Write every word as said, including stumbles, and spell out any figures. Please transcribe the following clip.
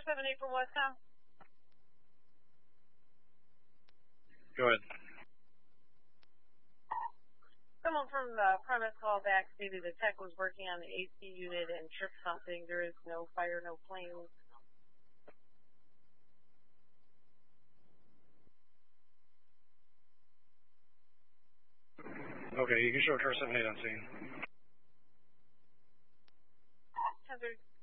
seven eight from Westtown. Go ahead. Someone from the premise call back stated the tech was working on the A C unit and tripped something. There is no fire, no flames. Okay, you can show Car seven eight on scene. Hazard